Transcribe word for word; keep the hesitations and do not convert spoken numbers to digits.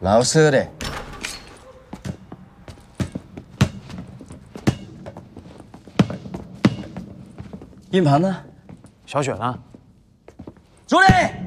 老实的。硬盘呢？ 小雪呢？ 助理。